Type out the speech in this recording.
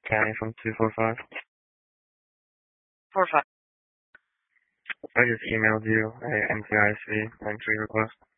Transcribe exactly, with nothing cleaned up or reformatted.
Danny from two four five. Four five. I just emailed you a N T I S V entry request.